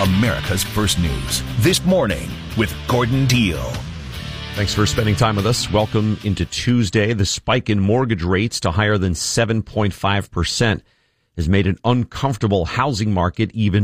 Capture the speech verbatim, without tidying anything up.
America's First News. This Morning with Gordon Deal. Thanks for spending time with us. Welcome into Tuesday. The spike in mortgage rates to higher than seven point five percent has made an uncomfortable housing market even